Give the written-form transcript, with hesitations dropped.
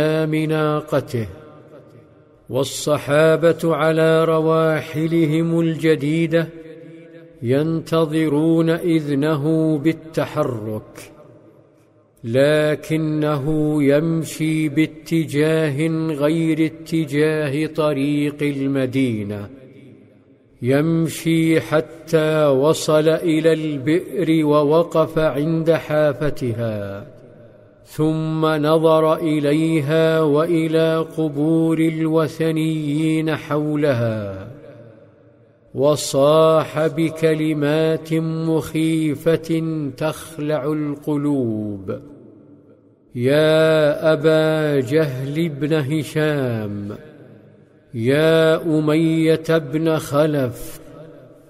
ناقته، والصحابة على رواحلهم الجديدة ينتظرون إذنه بالتحرك، لكنه يمشي باتجاه غير اتجاه طريق المدينة، يمشي حتى وصل إلى البئر ووقف عند حافتها، ثم نظر إليها وإلى قبور الوثنيين حولها، وصاح بكلمات مخيفة تخلع القلوب: يا أبا جهل بن هشام، يا أمية بن خلف،